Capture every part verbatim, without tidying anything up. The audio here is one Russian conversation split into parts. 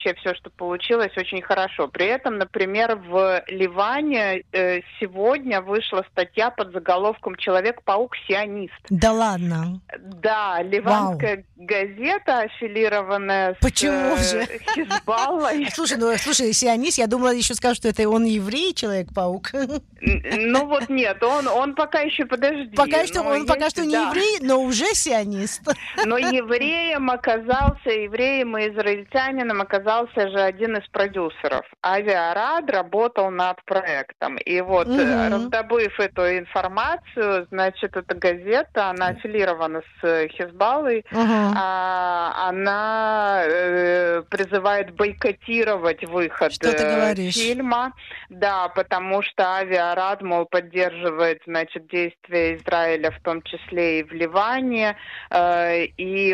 вообще все, что получилось, очень хорошо. При этом, например, в Ливане э, сегодня вышла статья под заголовком «Человек-паук-сионист». Да ладно? Да, ливанская Вау. газета, аффилированная Почему с же? э, Хизбаллой. Слушай, ну, слушай, сионист, я думала, еще скажут, что это он еврей, Человек-паук. Ну вот нет, он, он пока еще, подожди. Пока что, он есть, пока что не да. еврей, но уже сионист. Но евреем оказался, евреем и израильтянином оказался же один из продюсеров. Авиарад работал над проектом. И вот, угу. раздобыв эту информацию, значит, эта газета, она аффилирована с Хизбаллой, угу. а, она э, призывает бойкотировать выход фильма. Да, потому что Авиарад, мол, поддерживает, значит, действия Израиля, в том числе и в Ливане, э, и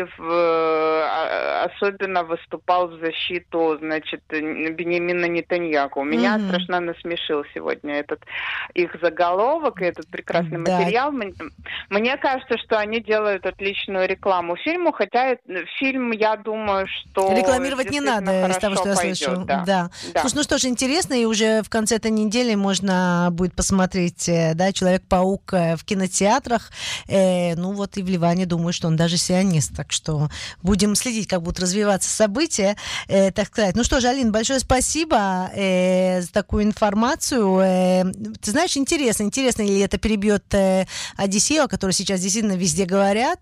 в, особенно выступал в защиту, значит, Биньямина Нетаньяху. Меня mm-hmm. страшно насмешил сегодня этот их заголовок и этот прекрасный да. материал. Мне кажется, что они делают отличную рекламу фильму, хотя фильм, я думаю, что рекламировать не надо, из того, что я пойдет, слышу. Да. Да. Да. Слушай, ну что ж, интересно, и уже в конце этой недели можно будет посмотреть, да, Человек-паук в кинотеатрах. Э, ну вот и в Ливане, думаю, что он даже сионист. Так что будем следить, как будут развиваться события, э, так сказать. Ну что ж, Алин, большое спасибо э, за такую информацию. Э, ты знаешь, интересно, интересно ли это перебьет э, Одиссею, о которой сейчас действительно везде говорят.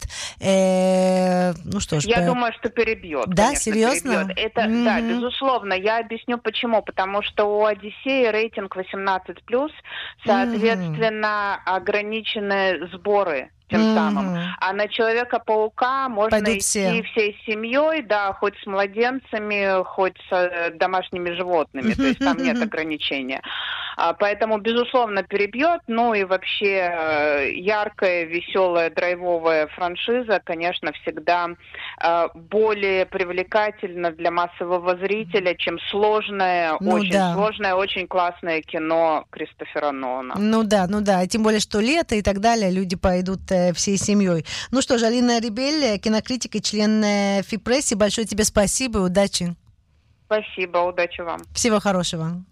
Э, ну что ж. Я по... думаю, что перебьет. Да, конечно, серьезно? Перебьет. Это, mm-hmm. Да, безусловно. Я объясню почему. Потому что у Одиссеи рейтинг восемнадцать плюс, соответственно, mm-hmm. ограничены сборы. Тем mm-hmm. самым. А на Человека-паука можно Пойдут идти все. всей семьей, да, хоть с младенцами, хоть с домашними животными, mm-hmm. то есть там нет ограничения. А, поэтому, безусловно, перебьет. Ну и вообще яркая, веселая, драйвовая франшиза, конечно, всегда э, более привлекательна для массового зрителя, чем сложное, ну, очень да. сложное, очень классное кино Кристофера Нолана. Ну да, ну да. Тем более, что лето и так далее, люди пойдут всей семьей. Ну что ж, Алина Рибель, кинокритик и член ФИПресс, большое тебе спасибо и удачи. Спасибо, удачи вам. Всего хорошего.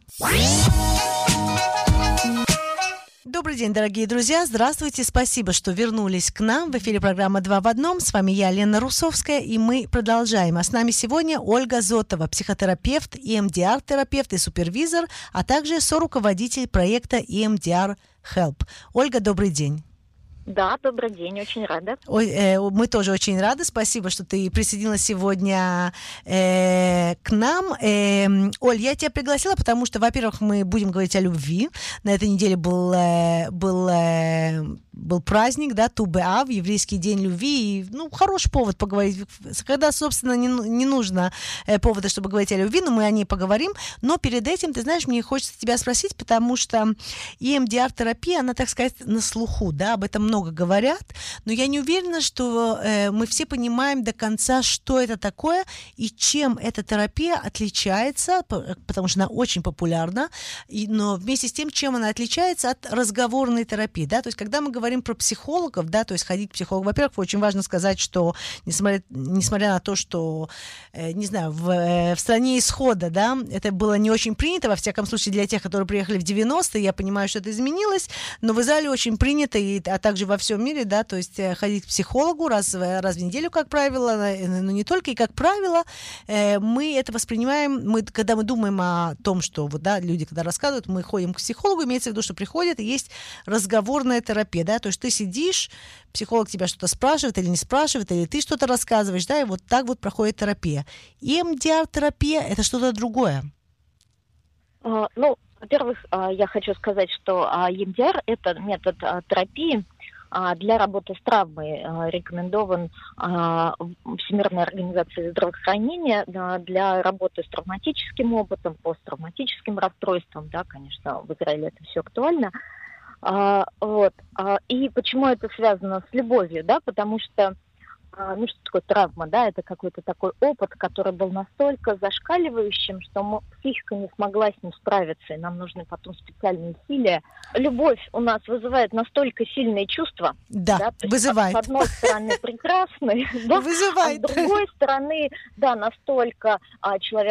Добрый день, дорогие друзья. Здравствуйте. Спасибо, что вернулись к нам. В эфире программа «Два в одном». С вами я, Лена Русовская, и мы продолжаем. А с нами сегодня Ольга Зотова, психотерапевт, и эм ди ар-терапевт и супервизор, а также соруководитель проекта и эм ди ар Help. Ольга, добрый день. Да, добрый день, очень рада. Ой, э, мы тоже очень рады. Спасибо, что ты присоединилась сегодня э, к нам. Э, Оль, я тебя пригласила, потому что, во-первых, мы будем говорить о любви. На этой неделе был, э, был, э, был праздник, да, Ту-Б'Ав, еврейский день любви. И, ну, хороший повод поговорить. Когда, собственно, не, не нужно э, повода, чтобы говорить о любви, но мы о ней поговорим. Но перед этим, ты знаешь, мне хочется тебя спросить, потому что и эм ди ар-терапия, она, так сказать, на слуху, да, об этом много говорят, но я не уверена, что э, мы все понимаем до конца, что это такое и чем эта терапия отличается, потому что она очень популярна, и, но вместе с тем, чем она отличается от разговорной терапии, да, то есть когда мы говорим про психологов, да, то есть ходить к психологу, во-первых, очень важно сказать, что несмотря, несмотря на то, что, э, не знаю, в, э, в стране исхода, да, это было не очень принято, во всяком случае для тех, которые приехали в девяностые, я понимаю, что это изменилось, но в Израиле очень принято, и, а также во всем мире, да, то есть ходить к психологу раз, раз в неделю, как правило, но не только, и как правило, мы это воспринимаем, мы, когда мы думаем о том, что вот, да, люди, когда рассказывают, мы ходим к психологу, имеется в виду, что приходят, и есть разговорная терапия, да, то есть ты сидишь, психолог тебя что-то спрашивает или не спрашивает, или ты что-то рассказываешь, да, и вот так вот проходит терапия. и эм ди ар-терапия – это что-то другое. Uh, ну, во-первых, я хочу сказать, что и эм ди ар – это метод терапии для работы с травмой, рекомендован Всемирной организацией здравоохранения для работы с травматическим опытом, посттравматическим расстройством. Да, конечно, в Израиле это все актуально. Вот. И почему это связано с любовью? Да? Потому что ну, что такое травма, да, это какой-то такой опыт, который был настолько зашкаливающим, что мы, психика не смогла с ним справиться, и нам нужны потом специальные усилия. Любовь у нас вызывает настолько сильные чувства. Да, да, вызывает. С одной стороны прекрасный, да, вызывает. А с другой стороны, да, настолько а, человек может быть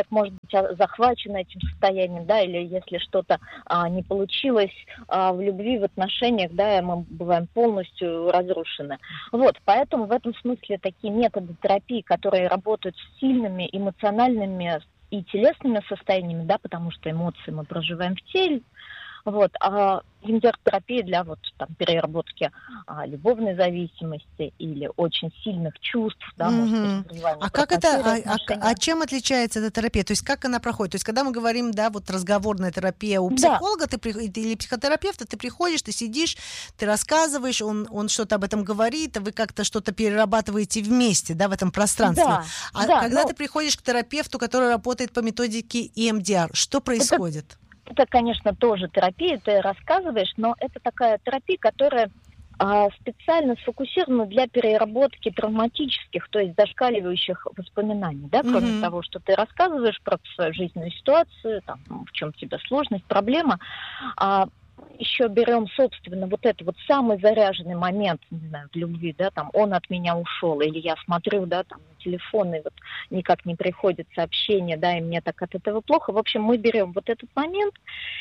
вся захвачена этим состоянием, да, или если что-то а, не получилось а, в любви, в отношениях, да, мы бываем полностью разрушены. Вот, поэтому в этом смысле такие методы терапии, которые работают с сильными эмоциональными и телесными состояниями, да, потому что эмоции мы проживаем в теле, вот, а и м ди ар-терапия для вот там переработки а, любовной зависимости или очень сильных чувств, да, может быть, переживания. А как это, а, а, а чем отличается эта терапия? То есть как она проходит? То есть когда мы говорим, да, вот разговорная терапия у психолога, да, ты, или психотерапевта, ты приходишь, ты сидишь, ты рассказываешь, он, он что-то об этом говорит, а вы как-то что-то перерабатываете вместе, да, в этом пространстве. Да, а да, когда но... ты приходишь к терапевту, который работает по методике и эм ди ар, что происходит? Это... Это, конечно, тоже терапия, ты рассказываешь, но это такая терапия, которая а, специально сфокусирована для переработки травматических, то есть зашкаливающих воспоминаний, да, кроме mm-hmm. того, что ты рассказываешь про свою жизненную ситуацию, там, в чем у тебя сложность, проблема, а, еще берем, собственно, вот этот вот самый заряженный момент, не знаю, в любви, да, там, он от меня ушел, или я смотрю, да, там, на телефон, и вот никак не приходит сообщение, да, и мне так от этого плохо. В общем, мы берем вот этот момент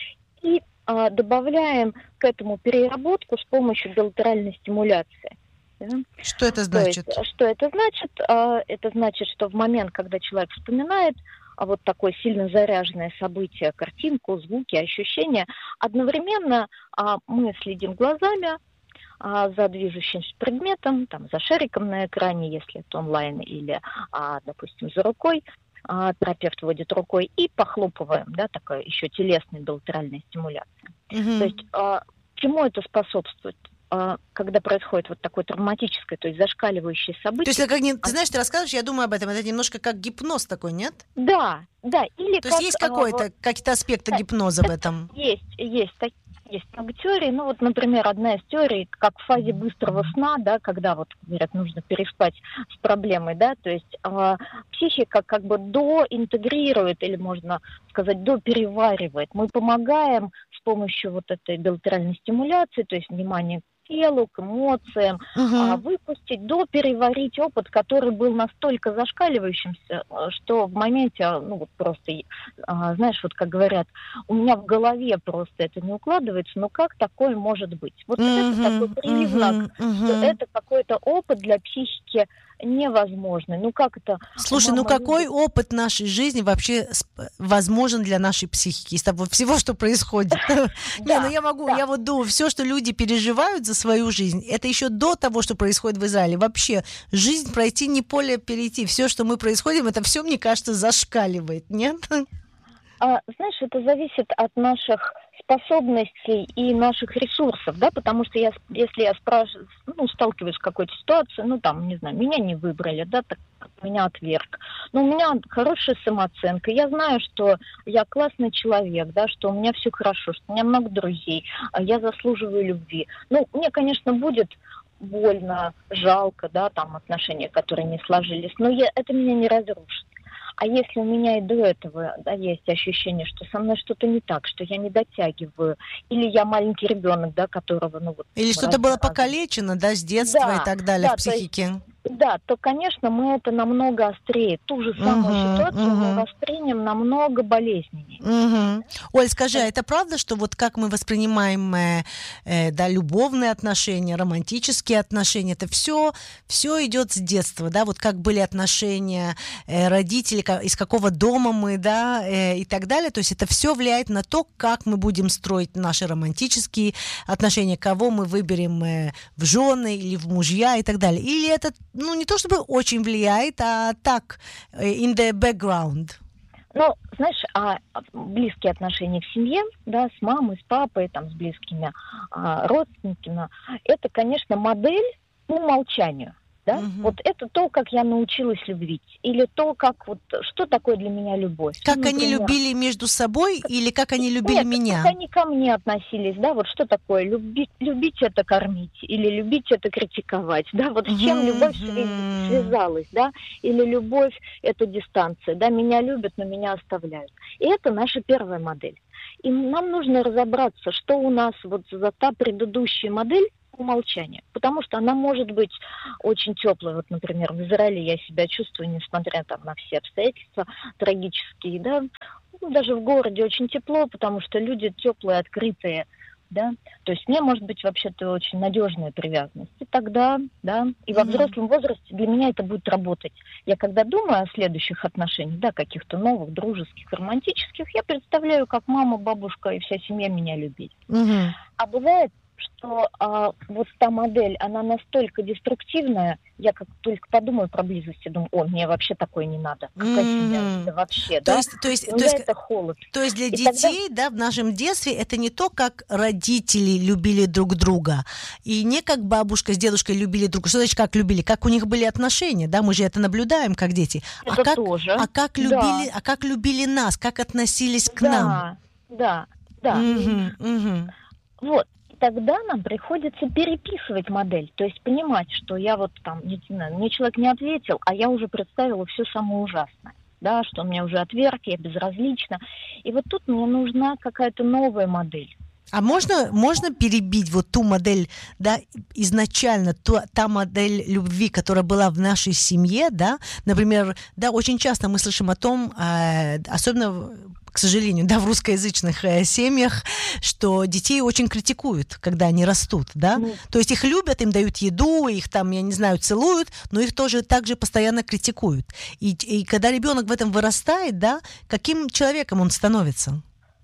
и а, добавляем к этому переработку с помощью билатеральной стимуляции. Да? Что это значит? То есть, что это значит? А, это значит, что в момент, когда человек вспоминает, а вот такое сильно заряженное событие, картинку, звуки, ощущения, одновременно а, мы следим глазами а, за движущимся предметом, там, за шариком на экране, если это онлайн, или, а, допустим, за рукой. А, терапевт водит рукой и похлопываем, да, такая еще телесная билатеральная стимуляция. Mm-hmm. То есть а, чему это способствует? Когда происходит вот такое травматическое, то есть зашкаливающее событие. То есть, как, не, ты знаешь, ты рассказываешь, я думаю об этом, это немножко как гипноз такой, нет? Да, да. Или то как, есть есть какой-то, а, какие-то аспекты да, гипноза в этом? Есть, есть, есть много теорий. Ну вот, например, одна из теорий, как в фазе быстрого сна, да, когда вот, говорят, нужно переспать с проблемой, да, то есть э, психика как бы доинтегрирует, или можно сказать, допереваривает. Мы помогаем с помощью вот этой билатеральной стимуляции, то есть внимание к телу, к эмоциям, угу. а, выпустить, допереварить опыт, который был настолько зашкаливающимся, что в моменте, ну вот просто, а, знаешь, вот как говорят, у меня в голове просто это не укладывается, но как такое может быть? Вот угу. это такой признак, угу. что это какой-то опыт для психики невозможный. Ну как это? Слушай, ну какой любит... опыт нашей жизни вообще возможен для нашей психики из того всего, что происходит? Не, ну я могу, я вот думаю, все, что люди переживают за свою жизнь, это еще до того, что происходит в Израиле. Вообще, жизнь пройти, не поле перейти. Все, что мы происходим, это все, мне кажется, зашкаливает, нет? Знаешь, это зависит от наших способностей и наших ресурсов, да, потому что я, если я спрашиваю, ну, сталкиваюсь с какой-то ситуацией, ну, там, не знаю, меня не выбрали, да, так меня отверг, но у меня хорошая самооценка, я знаю, что я классный человек, да, что у меня все хорошо, что у меня много друзей, я заслуживаю любви. Ну, мне, конечно, будет больно, жалко, да, там, отношения, которые не сложились, но я, это меня не разрушит. А если у меня и до этого, да, есть ощущение, что со мной что-то не так, что я не дотягиваю, или я маленький ребенок, да, которого, ну вот... Или что-то было покалечено, да, с детства да, и так далее да, в психике. То есть, да, то, конечно, мы это намного острее. Ту же самую uh-huh, ситуацию uh-huh. мы воспримем намного болезненнее. Uh-huh. Оль, скажи, а это правда, что вот как мы воспринимаем э, э, да, любовные отношения, романтические отношения, это все, все идет с детства, да, вот как были отношения э, родителей, как, из какого дома мы, да, э, и так далее, то есть это все влияет на то, как мы будем строить наши романтические отношения, кого мы выберем э, в жены или в мужья и так далее. Или это ну, не то чтобы очень влияет, а так, in the background. Ну, знаешь, а близкие отношения в семье, да, с мамой, с папой, там, с близкими а, родственниками, это, конечно, модель по умолчанию. Да? Угу. Вот это то, как я научилась любить. Или то, как вот, что такое для меня любовь. Как ну, они любили между собой или как они любили Нет, меня? Как они ко мне относились, да, вот что такое любить, любить это кормить, или любить это критиковать, да, вот с чем любовь связалась, да, или любовь это дистанция, да, меня любят, но меня оставляют. И это наша первая модель. И нам нужно разобраться, что у нас вот за та предыдущая модель, умолчания, потому что она может быть очень теплой. Вот, например, в Израиле я себя чувствую, несмотря там, на все обстоятельства трагические, да, ну, даже в городе очень тепло, потому что люди теплые, открытые, да, то есть мне может быть вообще-то очень надежная привязанность. И тогда, да, и во Мгм. взрослом возрасте для меня это будет работать. Я когда думаю о следующих отношениях, да, каких-то новых, дружеских, романтических, я представляю, как мама, бабушка и вся семья меня любит. Мгм. А бывает, что а, вот та модель, она настолько деструктивная, я как только подумаю про близость, я думаю, о, мне вообще такое не надо. Какая семья? Мгм. Да вообще, То да? есть, то есть, У то меня есть, это холод. то есть для И тогда, детей, да, в нашем детстве это не то, как родители любили друг друга, и не как бабушка с дедушкой любили друг друга. Что значит, как любили? Как у них были отношения, да, мы же это наблюдаем, как дети. А это как, тоже, а как да, любили, а как любили нас, как относились к нам? да, да, да. Мгм, мгм. Вот. И тогда нам приходится переписывать модель, то есть понимать, что я вот там, не знаю, мне человек не ответил, а я уже представила все самое ужасное. Да, что он меня уже отверг, я безразлична. И вот тут мне нужна какая-то новая модель. А можно, можно перебить вот ту модель, да, изначально, ту, та модель любви, которая была в нашей семье, да, например, да, очень часто мы слышим о том, э, особенно, к сожалению, да, в русскоязычных э, семьях, что детей очень критикуют, когда они растут, да, Ну, то есть их любят, им дают еду, их там, я не знаю, целуют, но их тоже также постоянно критикуют. И, и когда ребенок в этом вырастает, да, каким человеком он становится?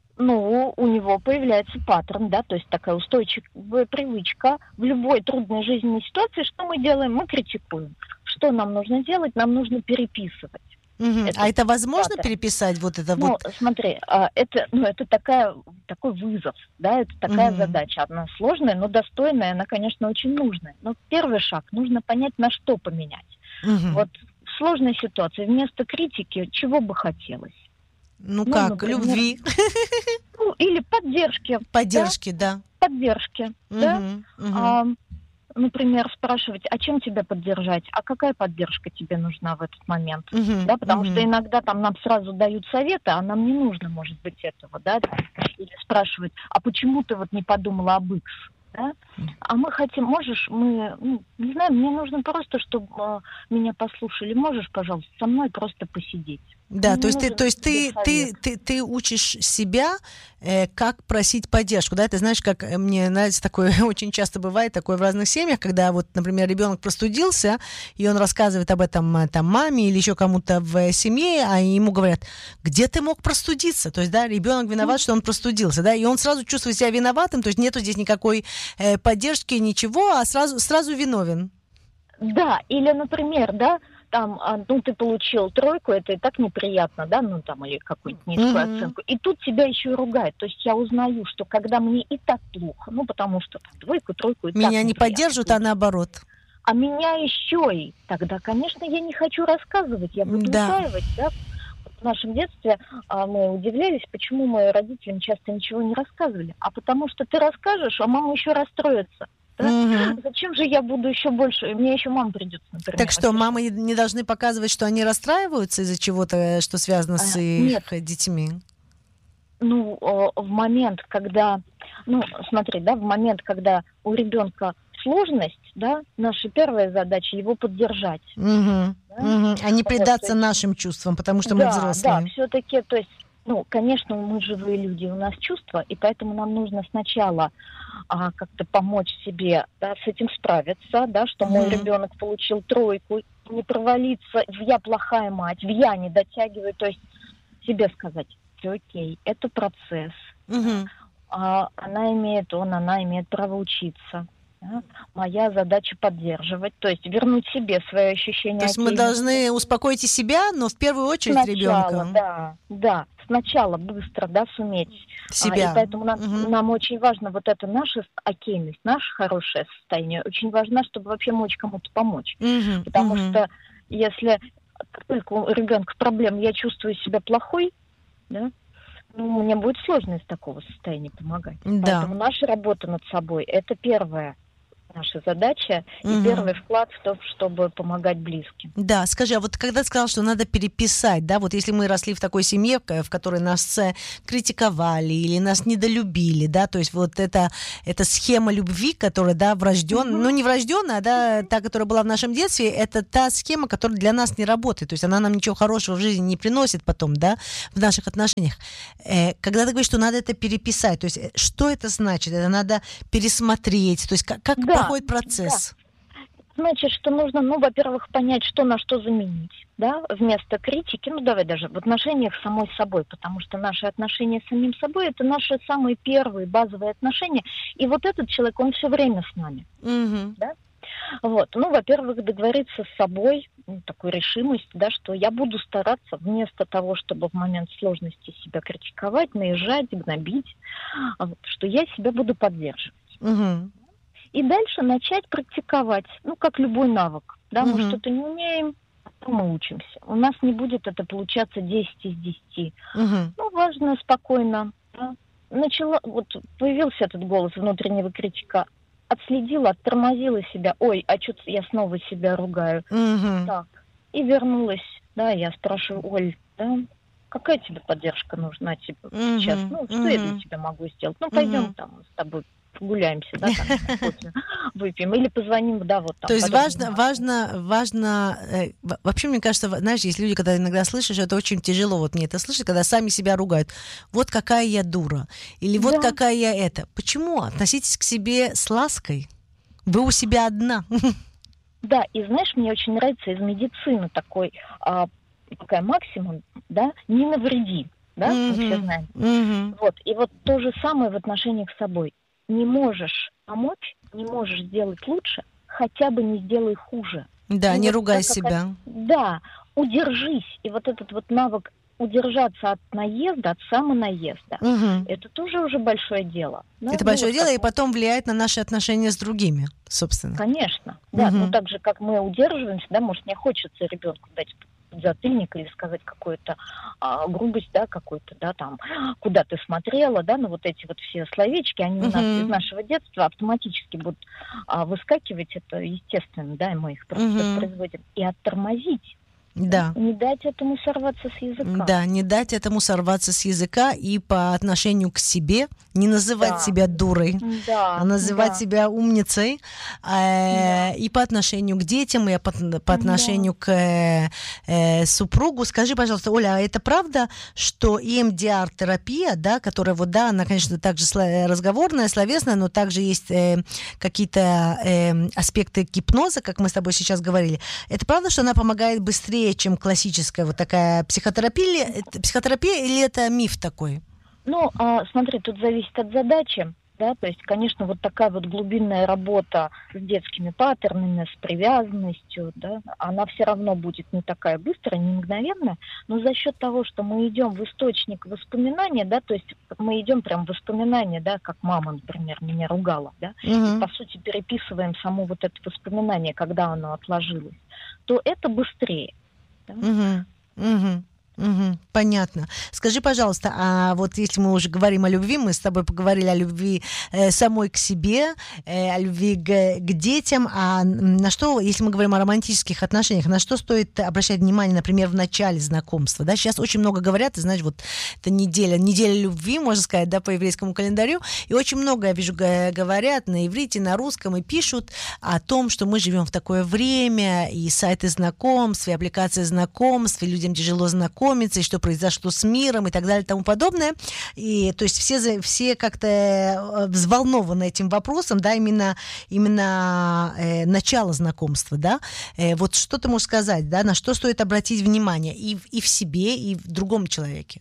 ну, у него появляется паттерн, да, то есть такая устойчивая привычка в любой трудной жизненной ситуации. Что мы делаем? Мы критикуем. Что нам нужно делать? Нам нужно переписывать Мгм. А этот это возможно паттерн. переписать вот это Ну, вот? смотри, а, это, ну, это такая, такой вызов, да, это такая Мгм. задача. Она сложная, но достойная, она, конечно, очень нужная. Но первый шаг, нужно понять, на что поменять. Мгм. Вот в сложной ситуации вместо критики чего бы хотелось? Ну Ну, как, например, любви, ну, или поддержки, да, поддержки, да. поддержки, да. Мгм, мгм, А, например, спрашивать, а чем тебя поддержать, а какая поддержка тебе нужна в этот момент, мгм, да, потому что мгм. иногда там нам сразу дают советы, а нам не нужно, может быть, этого, да, там, или спрашивать, а почему ты вот не подумала об X, да, а мы хотим, можешь, мы, ну, не знаю, мне нужно просто, чтобы э, меня послушали, можешь, пожалуйста, со мной просто посидеть. Да, Мне то не есть ты, нужен то есть тебе ты, совет. ты, ты, ты учишь себя, э, как просить поддержку, да? Ты знаешь, как э, мне нравится такое, очень часто бывает такое в разных семьях, когда вот, например, ребенок простудился, и он рассказывает об этом э, там маме или еще кому-то в э, семье, а ему говорят, где ты мог простудиться? То есть, да, ребенок виноват, что он простудился, да, и он сразу чувствует себя виноватым, то есть нету здесь никакой э, поддержки, ничего, а сразу, сразу виновен. Да, или, например, да, там, а, ну, ты получил тройку, это и так неприятно, да, ну, там, или какую-нибудь низкую Мгм. оценку, и тут тебя еще и ругают. То есть я узнаю, что когда мне и так плохо, ну, потому что там, двойку, тройку и так Меня не неприятно поддерживают, а получить. наоборот. А меня еще и тогда, конечно, я не хочу рассказывать, я буду Да. утаивать, да. В нашем детстве а, мы удивлялись, почему мы родителям часто ничего не рассказывали. А потому что ты расскажешь, а мама еще расстроится. Да? Мгм. Зачем же я буду еще больше? Мне еще мама придется, например. Так что утешать. мамы не- не должны показывать, что они расстраиваются из-за чего-то, э, что связано с А, их нет, э, детьми. ну, о, в момент, когда, ну, смотри, да, в момент, когда у ребенка сложность, да, наша первая задача его поддержать. Мгм, Да? мгм. А не Вот, то предаться есть, нашим чувствам, потому что мы да, да, взрослые. все-таки, то есть, ну, конечно, мы живые люди, у нас чувства, и поэтому нам нужно сначала а, как-то помочь себе, да, с этим справиться, да, что мой Мгм. ребенок получил тройку, не провалиться в «я плохая мать», в «я не дотягиваю», то есть себе сказать, все окей, это процесс, Мгм. а, она имеет, он, она имеет право учиться. Да? Моя задача поддерживать, то есть вернуть себе свое То ощущение есть мы отдельности. должны успокоить и себя, но в первую очередь Сначала, ребенка. да, да, сначала быстро, да, суметь. А, и Себя. поэтому нам, Мгм. нам очень важно вот это наша окейность, наше хорошее состояние. Очень важно, чтобы вообще мочь кому-то помочь. Мгм. Потому Мгм. что если как только у ребенка проблем, я чувствую себя плохой, да, ну, мне будет сложно из такого состояния помогать. Да. Поэтому наша работа над собой – это первое. наша задача и Мгм. первый вклад в то, чтобы помогать близким. Да, скажи, а вот когда ты сказал, что надо переписать, да, вот если мы росли в такой семье, в ко- в которой нас э, критиковали или нас недолюбили, да, то есть вот это, эта схема любви, которая, да, врожденная, Мгм. ну не врожденная, а, да, та, которая была в нашем детстве, это та схема, которая для нас не работает, то есть она нам ничего хорошего в жизни не приносит потом, да, в наших отношениях. Э, когда ты говоришь, что надо это переписать, то есть э, что это значит? Это надо пересмотреть, то есть как, как Да, проходит процесс? Значит, что нужно, ну, во-первых, понять, что на что заменить, да, вместо критики, ну, давай даже в отношениях с самой собой, потому что наши отношения с самим собой – это наши самые первые базовые отношения, и вот этот человек, он все время с нами. Мгм. Вот, ну, во-первых, договориться с собой, ну, такую решимость, да, что я буду стараться вместо того, чтобы в момент сложности себя критиковать, наезжать, гнобить, а вот, что я себя буду поддерживать. Мгм. И дальше начать практиковать, ну, как любой навык. Да, мы Мгм. что-то не умеем, то мы учимся. У нас не будет это получаться десять из десяти. Мгм. Ну, важно спокойно. Да. Начала, вот появился этот голос внутреннего критика, отследила, оттормозила себя. Ой, а что я снова себя ругаю? Мгм. Так. И вернулась. Да, я спрашиваю, Оль, да, какая тебе поддержка нужна тебе Мгм. сейчас? Ну, что я для Мгм. тебя могу сделать? Ну, пойдем Мгм. там с тобой прогуляемся, да, там кофе выпьем, или позвоним, да, вот там. То есть подобным важно, образом. важно, важно, э, во- вообще, мне кажется, во- знаешь, есть люди, когда иногда слышишь, это очень тяжело, вот мне это слышать, когда сами себя ругают. Вот какая я дура, или вот Да. какая я это. Почему? Относитесь к себе с лаской. Вы у себя одна. Да, и знаешь, мне очень нравится из медицины такой, а, такая максима, да, не навреди, да, мы все Мгм. знаем. Мгм. Вот, и вот то же самое в отношениях с собой. Не можешь помочь, не можешь сделать лучше, хотя бы не сделай хуже. Да, И не вот ругай так как себя. Да, удержись. И вот этот вот навык удержаться от наезда, от самонаезда, Мгм. это тоже уже большое дело. Да? Это Ну, большое вот дело, как и мы- потом влияет на наши отношения с другими, собственно. Конечно, да. Мгм. Ну, так же, как мы удерживаемся, да, может, не хочется ребенку дать подзатыльник или сказать какую-то а, грубость, да, какую-то, да, там, куда ты смотрела, да, ну, вот эти вот все словечки, они у нас Мгм. из нашего детства автоматически будут а, выскакивать, это естественно, да, и мы их просто Мгм. воспроизводим. И оттормозить, Да. не дать этому сорваться с языка. Да, не дать этому сорваться с языка и по отношению к себе не называть Да. себя дурой, Да, а называть да, себя умницей, э, и по отношению к детям, и по, по отношению к э, э, супругу. Скажи, пожалуйста, Оля, а это правда, что и эм ди ар-терапия, да, которая вот, да, она, конечно, также сло- разговорная, словесная, но также есть э, какие-то э, аспекты гипноза, как мы с тобой сейчас говорили. Это правда, что она помогает быстрее, чем классическая вот такая психотерапия, или- это психотерапия, или это миф такой? Ну, а, смотри, тут зависит от задачи, да, то есть, конечно, вот такая вот глубинная работа с детскими паттернами, с привязанностью, да, она все равно будет не такая быстрая, не мгновенная, но за счет того, что мы идем в источник воспоминания, да, то есть мы идем прям в воспоминания, да, как мама, например, меня ругала, да, и, Мгм. по сути, переписываем само вот это воспоминание, когда оно отложилось, то это быстрее. Да? Мгм. Мгм. Мгм. Понятно. Скажи, пожалуйста, а вот если мы уже говорим о любви, мы с тобой поговорили о любви э, самой к себе, э, о любви к, к детям, а м, на что, если мы говорим о романтических отношениях, на что стоит обращать внимание, например, в начале знакомства? Да? Сейчас очень много говорят, ты знаешь, вот это неделя, неделя любви, можно сказать, да, по еврейскому календарю, и очень много, я вижу, г- говорят на иврите, на русском, и пишут о том, что мы живем в такое время, и сайты знакомств, и аппликации знакомств, и людям тяжело знакомиться, и что произошло с миром, и так далее, и тому подобное. И, то есть все, за- все как-то э, взволнованы этим вопросом, да, именно, именно э, начало знакомства, да. Э, вот что ты можешь сказать, да, на что стоит обратить внимание и, в- и в себе, и в другом человеке?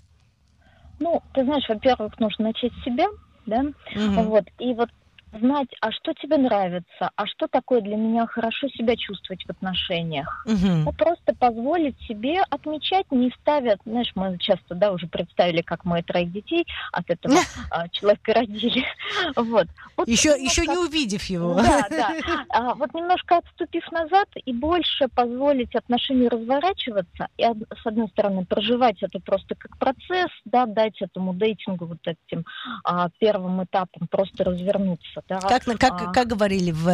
Ну, ты знаешь, во-первых, нужно начать с себя, да, Мгм. вот, и вот знать, а что тебе нравится, а что такое для меня хорошо себя чувствовать в отношениях. Мгм. Ну, просто позволить себе отмечать, не ставя, знаешь, мы часто, да, уже представили, как мы троих детей от этого а, человека родили, вот. Вот Еще, немножко еще не увидев его. да, да. А, вот немножко отступив назад и больше позволить отношению разворачиваться, и од- с одной стороны проживать это просто как процесс, да, дать этому дейтингу вот этим а, первым этапом просто развернуться. Да. Как, как, а, как говорили, в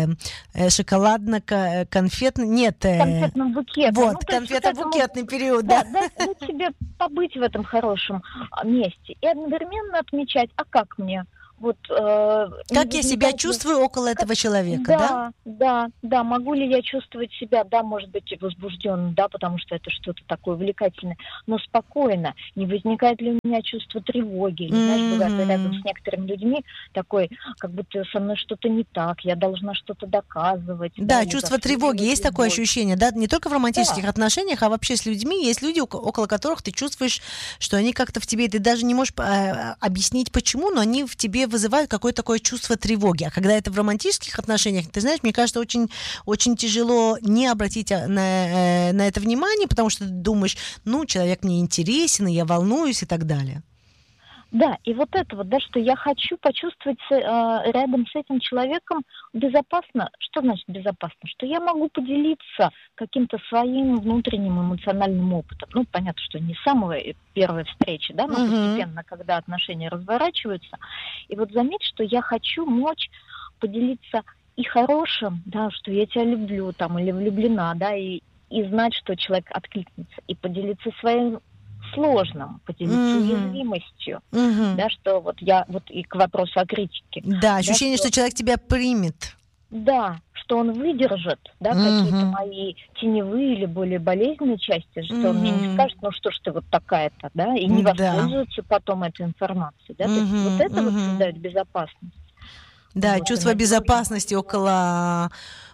э, шоколадно-конфетный... Нет. Э, конфетно-букетный. Вот, ну, конфетно-букетный вот, период, да. Да, дать тебе побыть в этом хорошем месте и одновременно отмечать, а как мне? Вот, э, как я себя чувствую около этого человека, да? Да, да, да. Могу ли я чувствовать себя, да, может быть, возбужденно, да, потому что это что-то такое увлекательное, но спокойно. Не возникает ли у меня чувство тревоги? Mm-hmm. Знаешь, бывает рядом с некоторыми людьми такой, как будто со мной что-то не так, я должна что-то доказывать. Да, да чувство тревоги. Есть любовь. Такое ощущение, да, не только в романтических да. отношениях, а вообще с людьми. Есть люди, около которых ты чувствуешь, что они как-то в тебе, ты даже не можешь э, объяснить почему, но они в тебе вызывают какое-то такое чувство тревоги. А когда это в романтических отношениях, ты знаешь, мне кажется, очень, очень тяжело не обратить на, на это внимание, потому что ты думаешь, ну, человек мне интересен, и я волнуюсь и так далее. Да, и вот это вот, да, что я хочу почувствовать э, рядом с этим человеком безопасно. Что значит безопасно? Что я могу поделиться каким-то своим внутренним эмоциональным опытом. Ну, понятно, что не с самой первой встречи, да, но uh-huh. постепенно, когда отношения разворачиваются. И вот заметь, что я хочу мочь поделиться и хорошим, да, что я тебя люблю, там, или влюблена, да, и, и знать, что человек откликнется, и поделиться своим сложным, поделиться mm-hmm. уязвимостью, mm-hmm. да, что вот я, вот и к вопросу о критике. Да, ощущение, да, что... что человек тебя примет. Да, что он выдержит, да, mm-hmm. какие-то мои теневые или более болезненные части, что mm-hmm. он мне не скажет, ну что ж ты вот такая-то, да, и не воспользуется да. потом этой информацией, да, mm-hmm. то есть вот это mm-hmm. вот создает безопасность. Да, вот, чувство безопасности около...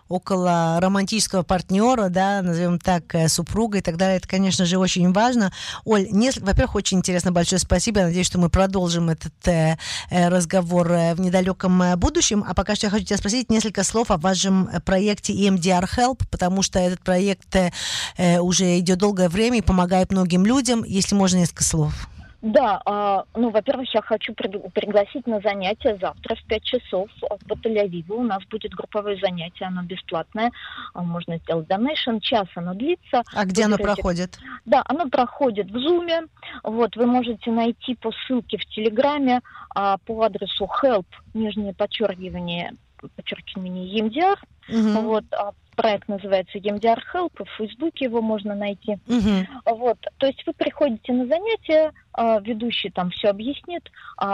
около романтического партнера, да, назовем так, супруга и так далее. Это, конечно же, очень важно. Оль, не, во-первых, очень интересно, большое спасибо. Я надеюсь, что мы продолжим этот э, разговор в недалеком будущем. А пока что я хочу тебя спросить несколько слов о вашем проекте и эм ди ар Help, потому что этот проект э, уже идет долгое время и помогает многим людям. Если можно, несколько слов. Да, э, ну, во-первых, я хочу при- пригласить на занятия завтра в пять часов в Тель-Авиве. У нас будет групповое занятие, оно бесплатное, можно сделать донейшн, час оно длится. А где оно проходит? Да, оно проходит в Zoom. Вот, вы можете найти по ссылке в Телеграме а, по адресу help, нижнее подчеркивание, подчеркивание и эм ди ар. Угу. Вот, а, проект называется и эм ди ар Help, в Фейсбуке его можно найти. Uh-huh. Вот, то есть вы приходите на занятия, ведущий там все объяснит,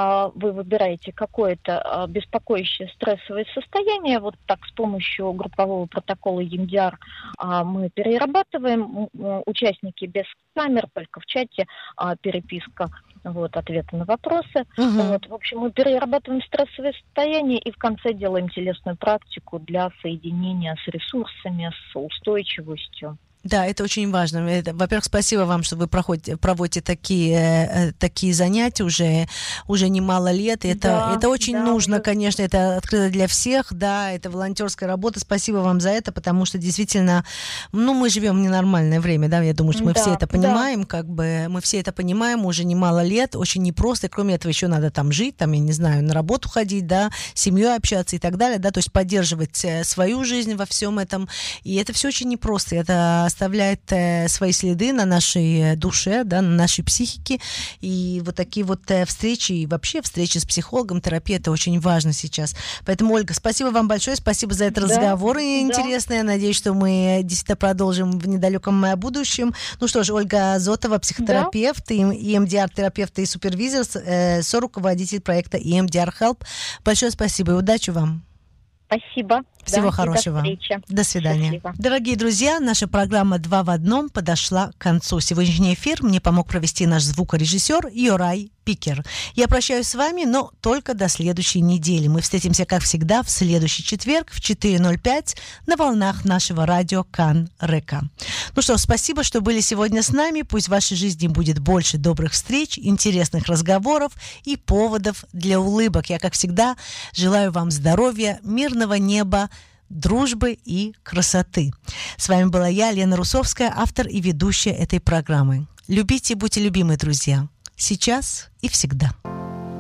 вы выбираете какое-то беспокоящее стрессовое состояние, вот так с помощью группового протокола и эм ди ар мы перерабатываем, участники без камер, только в чате, переписка, вот, ответы на вопросы. Uh-huh. Вот, в общем, мы перерабатываем стрессовое состояние и в конце делаем телесную практику для соединения с ресурсами, с устойчивостью. Да, это очень важно. Это, во-первых, спасибо вам, что вы проходите, проводите такие, э, такие занятия уже, уже немало лет. Это, да, это очень да, нужно, уже... конечно, это открыто для всех, да, это волонтерская работа. Спасибо вам за это, потому что действительно, ну, мы живем в ненормальное время, да, я думаю, что мы да, все это понимаем, да. как бы, мы все это понимаем уже немало лет, очень непросто, и кроме этого еще надо там жить, там, я не знаю, на работу ходить, да, с семьей общаться и так далее, да, то есть поддерживать свою жизнь во всем этом, и это все очень непросто, это оставляет э, свои следы на нашей душе, да, на нашей психике. И вот такие вот э, встречи, и вообще встречи с психологом, терапия, это очень важно сейчас. Поэтому, Ольга, спасибо вам большое, спасибо за этот да, разговор да. интересный. Я надеюсь, что мы действительно продолжим в недалеком будущем. Ну что ж, Ольга Зотова, психотерапевт, да. и эм ди ар-терапевт и супервизор, э, соруководитель проекта и эм ди ар Help. Большое спасибо и удачи вам. Спасибо. Всего да, хорошего. До, до свидания. Счастливо. Дорогие друзья, наша программа «Два в одном» подошла к концу. Сегодняшний эфир мне помог провести наш звукорежиссер Йорай Пикер. Я прощаюсь с вами, но только до следующей недели. Мы встретимся, как всегда, в следующий четверг в четыре ноль пять на волнах нашего радио Кан Река. Ну что, спасибо, что были сегодня с нами. Пусть в вашей жизни будет больше добрых встреч, интересных разговоров и поводов для улыбок. Я, как всегда, желаю вам здоровья, мирного неба, дружбы и красоты. С вами была я, Лена Русовская, автор и ведущая этой программы. Любите и будьте любимы, друзья. Сейчас и всегда.